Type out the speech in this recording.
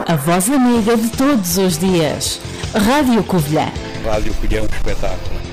A voz amiga de todos os dias. Rádio Covilhã. Rádio Covilhã, um espetáculo.